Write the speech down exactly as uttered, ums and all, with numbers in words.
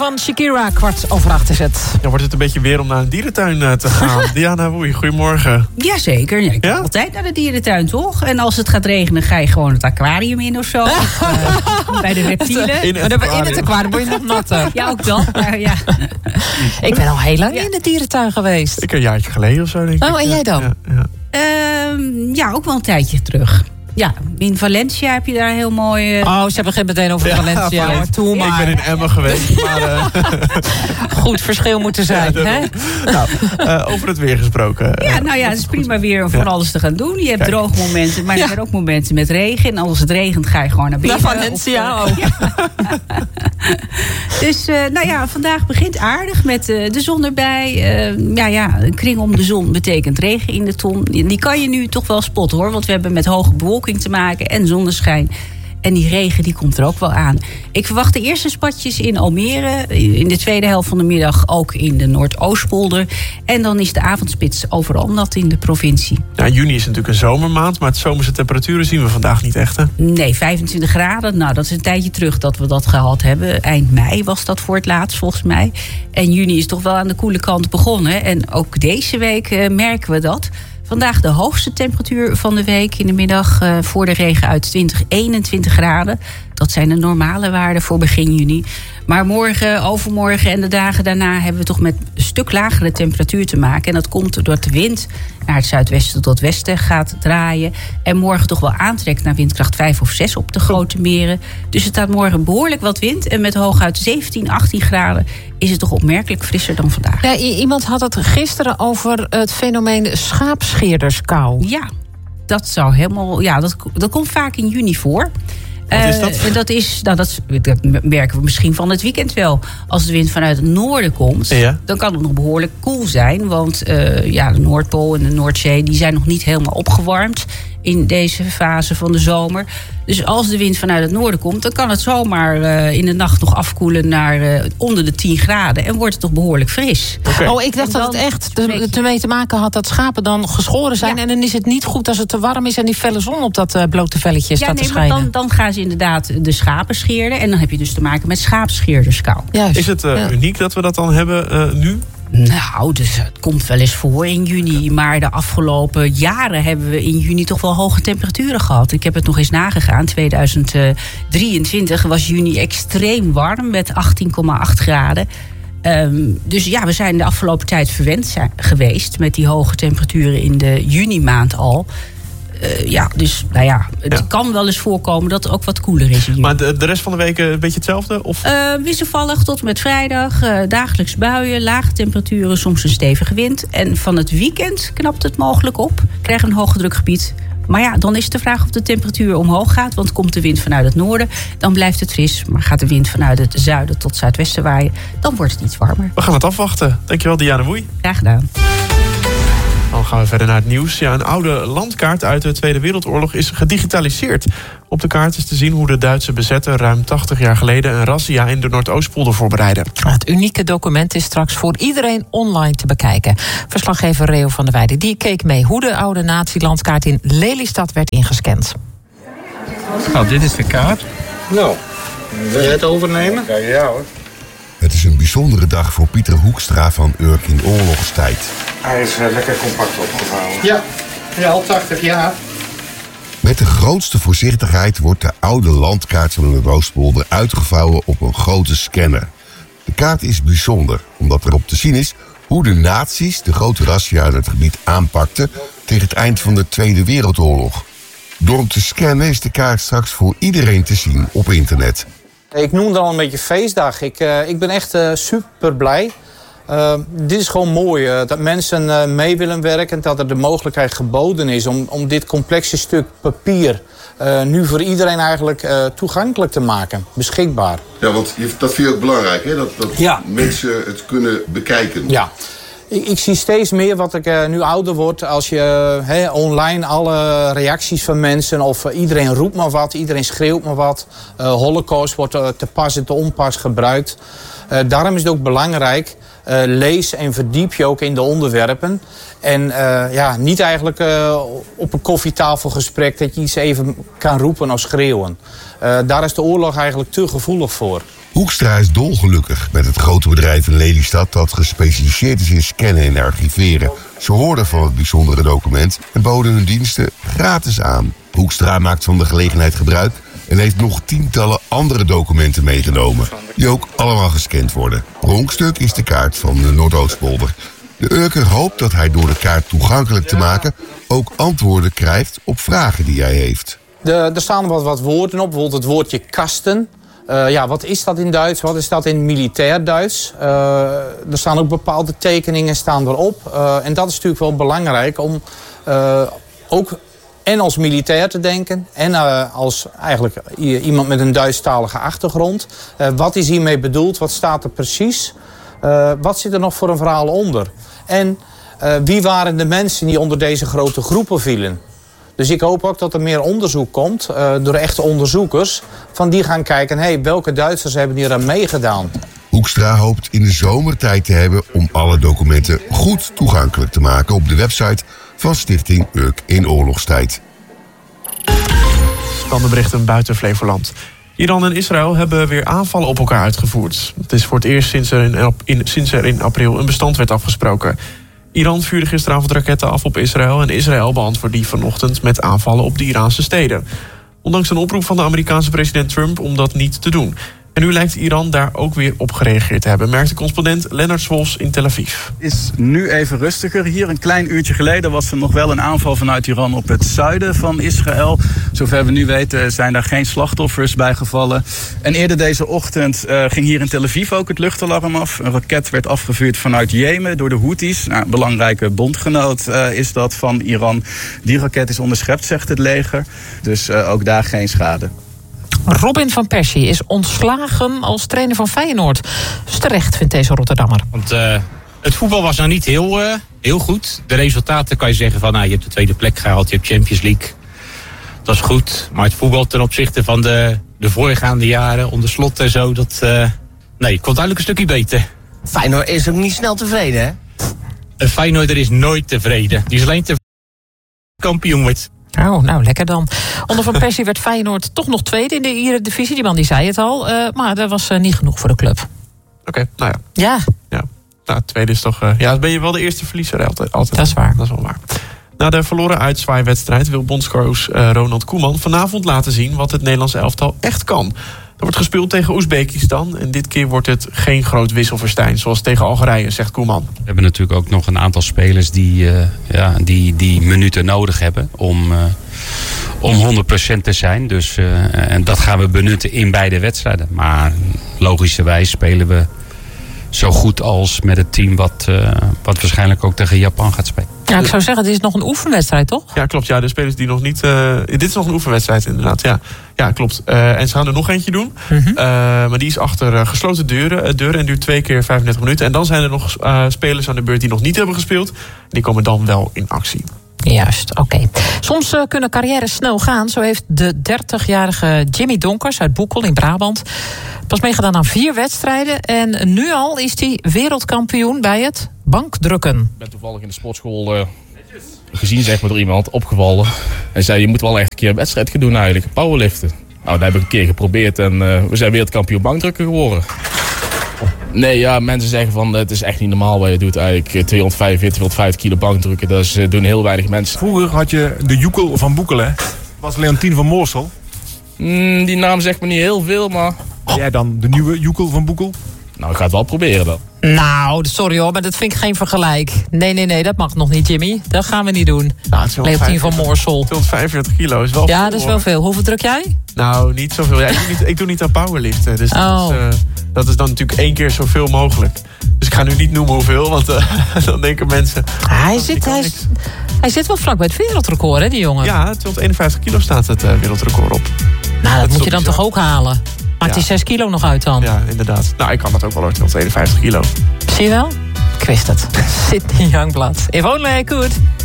van Shakira, kwart over acht is het. Ja, wordt het een beetje weer om naar een dierentuin uh, te gaan? Diana Woei, goedemorgen. Jazeker, ja, ik ga ja? altijd naar de dierentuin, toch? En als het gaat regenen, ga je gewoon het aquarium in of zo. of, uh, bij de reptielen. In het, in het aquarium word je nog natter. Ja, ook dat. Uh, ja. Ik ben al heel lang ja. in de dierentuin geweest. Ik een jaartje geleden of zo, denk ik. Oh, en jij dan? Ja, ja. Uh, ja, ook wel een tijdje terug. Ja, in Valencia heb je daar heel mooi... Uh... Oh, ze begint meteen over ja, Valencia. Valencia. Toe maar. Ik ben in Emmen geweest. Maar, uh... Goed verschil moeten zijn. Ja, hè? Nou, uh, over het weer gesproken. Ja, nou ja, het is prima weer om van ja. alles te gaan doen. Je hebt Kijk. droge momenten, maar ja. er zijn ook momenten met regen. En als het regent ga je gewoon naar binnen. Naar Valencia of, uh, ja. Dus, uh, nou ja, vandaag begint aardig met uh, de zon erbij. Uh, ja, ja, een kring om de zon betekent regen in de ton. Die kan je nu toch wel spotten, hoor. Want we hebben met hoge bewolking te maken en zonneschijn. En die regen die komt er ook wel aan. Ik verwacht de eerste spatjes in Almere. In de tweede helft van de middag ook in de Noordoostpolder. En dan is de avondspits overal nat in de provincie. Ja, juni is natuurlijk een zomermaand. Maar het zomerse temperaturen zien we vandaag niet echt, hè? Nee, vijfentwintig graden. Nou, dat is een tijdje terug dat we dat gehad hebben. Eind mei was dat voor het laatst, volgens mij. En juni is toch wel aan de koele kant begonnen. En ook deze week uh, merken we dat. Vandaag de hoogste temperatuur van de week in de middag. Uh, voor de regen uit twintig, eenentwintig graden. Dat zijn de normale waarden voor begin juni. Maar morgen, overmorgen en de dagen daarna hebben we toch met een stuk lagere temperatuur te maken. En dat komt doordat de wind naar het zuidwesten tot westen gaat draaien. En morgen toch wel aantrekt naar windkracht vijf of zes op de grote meren. Dus het staat morgen behoorlijk wat wind. En met hooguit zeventien, achttien graden is het toch opmerkelijk frisser dan vandaag. Ja, iemand had het gisteren over het fenomeen schaapscheerderskou. Ja, dat zou helemaal. Ja, dat, dat komt vaak in juni voor. Wat is dat? Uh, dat, is, nou, dat, dat merken we misschien van het weekend wel. Als de wind vanuit het noorden komt, ja. dan kan het nog behoorlijk koel zijn. Want uh, ja, de Noordpool en de Noordzee die zijn nog niet helemaal opgewarmd in deze fase van de zomer. Dus als de wind vanuit het noorden komt, dan kan het zomaar uh, in de nacht nog afkoelen naar uh, onder de tien graden. En wordt het toch behoorlijk fris. Okay. Oh, ik dacht dat het echt ermee te maken had dat schapen dan geschoren zijn. Ja. En dan is het niet goed als het te warm is en die felle zon op dat uh, blote velletje staat ja, nee, te schijnen. Dan, dan gaan ze inderdaad de schapen scheren. En dan heb je dus te maken met schaapscheerderskou. Juist. Is het uh, ja. uniek dat we dat dan hebben uh, nu? Nou, dus het komt wel eens voor in juni. Maar de afgelopen jaren hebben we in juni toch wel hoge temperaturen gehad. Ik heb het nog eens nagegaan. tweeduizend drieëntwintig was juni extreem warm met achttien komma acht graden. Um, dus ja, we zijn de afgelopen tijd verwend zijn, geweest met die hoge temperaturen in de junimaand al. Uh, ja, dus nou ja, het ja. kan wel eens voorkomen dat het ook wat koeler is. Hier. Maar de, de rest van de week een beetje hetzelfde? Of? Uh, wisselvallig tot met vrijdag. Uh, dagelijks buien, lage temperaturen, soms een stevige wind. En van het weekend knapt het mogelijk op. Krijgen een hoogdrukgebied. Maar ja, dan is de vraag of de temperatuur omhoog gaat. Want komt de wind vanuit het noorden, dan blijft het fris. Maar gaat de wind vanuit het zuiden tot zuidwesten waaien, dan wordt het iets warmer. We gaan het afwachten. Dankjewel, Diana Woei. Graag gedaan. Dan gaan we verder naar het nieuws. Ja, een oude landkaart uit de Tweede Wereldoorlog is gedigitaliseerd. Op de kaart is te zien hoe de Duitse bezetter ruim tachtig jaar geleden een razzia in de Noordoostpolder voorbereidden. Het unieke document is straks voor iedereen online te bekijken. Verslaggever Reo van der Weijden die keek mee hoe de oude nazi-landkaart in Lelystad werd ingescand. Nou, dit is de kaart. Nou, wil jij het overnemen? Ja, ja hoor. Het is een bijzondere dag voor Pieter Hoekstra van Urk in oorlogstijd. Hij is uh, lekker compact opgevouwen. Ja, ja, al tachtig jaar. Met de grootste voorzichtigheid wordt de oude landkaart van de Noordoostpolder uitgevouwen op een grote scanner. De kaart is bijzonder, omdat erop te zien is hoe de nazi's de grote razzia in het gebied aanpakten tegen het eind van de Tweede Wereldoorlog. Door hem te scannen is de kaart straks voor iedereen te zien op internet. Ik noemde al een beetje feestdag. Ik, uh, ik ben echt uh, super blij. Uh, dit is gewoon mooi. Uh, dat mensen uh, mee willen werken. En dat er de mogelijkheid geboden is om, om dit complexe stuk papier uh, nu voor iedereen eigenlijk uh, toegankelijk te maken. Beschikbaar. Ja, want dat vind je ook belangrijk, hè? Dat, dat ja. mensen het kunnen bekijken. Ja. Ik, ik zie steeds meer wat ik uh, nu ouder word. Als je uh, he, online alle reacties van mensen. Of uh, iedereen roept maar wat. Iedereen schreeuwt maar wat. Uh, Holocaust wordt uh, te pas en te onpas gebruikt. Uh, daarom is het ook belangrijk. Uh, lees en verdiep je ook in de onderwerpen. En uh, ja, niet eigenlijk uh, op een koffietafelgesprek dat je iets even kan roepen of schreeuwen. Uh, daar is de oorlog eigenlijk te gevoelig voor. Hoekstra is dolgelukkig met het grote bedrijf in Lelystad dat gespecialiseerd is in scannen en archiveren. Ze hoorden van het bijzondere document en boden hun diensten gratis aan. Hoekstra maakt van de gelegenheid gebruik en heeft nog tientallen andere documenten meegenomen, die ook allemaal gescand worden. Pronkstuk is de kaart van de Noordoostpolder. De Urker hoopt dat hij door de kaart toegankelijk te maken ook antwoorden krijgt op vragen die hij heeft. De, er staan wat, wat woorden op, bijvoorbeeld het woordje kasten. Uh, ja, wat is dat in Duits? Wat is dat in militair Duits? Uh, er staan ook bepaalde tekeningen staan erop. Uh, en dat is natuurlijk wel belangrijk om uh, ook en als militair te denken en uh, als eigenlijk iemand met een Duitsstalige achtergrond. Uh, wat is hiermee bedoeld? Wat staat er precies? Uh, wat zit er nog voor een verhaal onder? En uh, wie waren de mensen die onder deze grote groepen vielen? Dus ik hoop ook dat er meer onderzoek komt uh, door echte onderzoekers. Van die gaan kijken, hey, welke Duitsers hebben hier aan meegedaan? Hoekstra hoopt in de zomer tijd te hebben om alle documenten goed toegankelijk te maken op de website van Stichting Urk in oorlogstijd. Dan de berichten buiten Flevoland. Iran en Israël hebben weer aanvallen op elkaar uitgevoerd. Het is voor het eerst sinds er in, in, sinds er in april een bestand werd afgesproken. Iran vuurde gisteravond raketten af op Israël en Israël beantwoordde die vanochtend met aanvallen op de Iraanse steden. Ondanks een oproep van de Amerikaanse president Trump om dat niet te doen. En nu lijkt Iran daar ook weer op gereageerd te hebben, merkte correspondent Lennart Swols in Tel Aviv. Het is nu even rustiger hier. Een klein uurtje geleden was er nog wel een aanval vanuit Iran op het zuiden van Israël. Zover we nu weten zijn daar geen slachtoffers bij gevallen. En eerder deze ochtend uh, ging hier in Tel Aviv ook het luchtalarm af. Een raket werd afgevuurd vanuit Jemen door de Houthis. Nou, een belangrijke bondgenoot uh, is dat van Iran. Die raket is onderschept, zegt het leger. Dus uh, ook daar geen schade. Robin van Persie is ontslagen als trainer van Feyenoord. Dus terecht, vindt deze Rotterdammer. Want uh, het voetbal was nou niet heel, uh, heel goed. De resultaten kan je zeggen van, nou, je hebt de tweede plek gehaald, je hebt Champions League. Dat is goed. Maar het voetbal ten opzichte van de, de voorgaande jaren, onder Slot en zo, dat uh, nee, komt duidelijk een stukje beter. Feyenoord is ook niet snel tevreden, hè? Een Feyenoorder is nooit tevreden. Die is alleen tevreden kampioen wordt. Oh, nou, lekker dan. Onder Van Persie werd Feyenoord toch nog tweede in de Eredivisie. Die man die zei het al. Uh, maar dat was uh, niet genoeg voor de club. Oké, okay, nou ja. Ja. ja. Nou, tweede is toch... Uh, ja, dan ben je wel de eerste verliezer altijd. altijd. Dat is waar. Dat is wel waar. Na de verloren uitzwaaiwedstrijd wil bondscoach uh, Ronald Koeman vanavond laten zien wat het Nederlands elftal echt kan. Er wordt gespeeld tegen Oezbekistan en dit keer wordt het geen groot wisselverstijn, zoals tegen Algerije, zegt Koeman. We hebben natuurlijk ook nog een aantal spelers die, uh, ja, die, die minuten nodig hebben om, uh, om honderd procent te zijn. Dus, uh, en dat gaan we benutten in beide wedstrijden. Maar logischerwijs spelen we zo goed als met het team wat, uh, wat waarschijnlijk ook tegen Japan gaat spelen. Ja, ik zou zeggen, dit is nog een oefenwedstrijd, toch? Ja, klopt. Ja, de spelers die nog niet... Uh, dit is nog een oefenwedstrijd, inderdaad. Ja, ja klopt. Uh, en ze gaan er nog eentje doen. Mm-hmm. Uh, maar die is achter uh, gesloten deuren, uh, deuren en duurt twee keer vijfendertig minuten. En dan zijn er nog uh, spelers aan de beurt die nog niet hebben gespeeld. Die komen dan wel in actie. Juist, oké. Okay. Soms uh, kunnen carrières snel gaan. Zo heeft de dertigjarige Jimmy Donkers uit Boekel in Brabant pas meegedaan aan vier wedstrijden. En nu al is hij wereldkampioen bij het bankdrukken. Ik ben toevallig in de sportschool uh, gezien, zeg maar, door iemand opgevallen. Hij zei, je moet wel echt een keer een wedstrijd gaan doen eigenlijk, powerliften. Nou, dat heb ik een keer geprobeerd en uh, we zijn wereldkampioen bankdrukken geworden. Nee, ja, mensen zeggen van het is echt niet normaal wat je doet eigenlijk. tweehonderdvijfenveertig, tweehonderdvijftig kilo bankdrukken, dat is, uh, doen heel weinig mensen. Vroeger had je de Joekel van Boekel, hè? Was Leontien van Moorsel. Mm, die naam zegt me niet heel veel, maar... Ben jij dan de nieuwe Joekel van Boekel? Nou, ik ga het wel proberen dan. Nou, sorry hoor, maar dat vind ik geen vergelijk. Nee, nee, nee, dat mag nog niet, Jimmy. Dat gaan we niet doen. Nou, Leontien van Moorsel. tweehonderdvijfenveertig kilo is wel Ja, veel, dat is wel veel. Hoeveel druk jij? Nou, niet zoveel. Ja, ik, doe niet, ik doe niet aan powerliften. Dus oh. dat, is, uh, dat is dan natuurlijk één keer zoveel mogelijk. Dus ik ga nu niet noemen hoeveel, want uh, dan denken mensen... Hij zit, hij, hij zit wel vlak bij het wereldrecord, hè, die jongen? Ja, tweehonderdeenenvijftig kilo staat het uh, wereldrecord op. Nou, dat, dat moet je dan toch ook halen? Maakt die ja. zes kilo nog uit dan? Ja, inderdaad. Nou, ik kan dat ook wel hoor, tweehonderdeenenvijftig kilo. Zie je wel? Ik wist het. Sydney Youngblood. If only I could.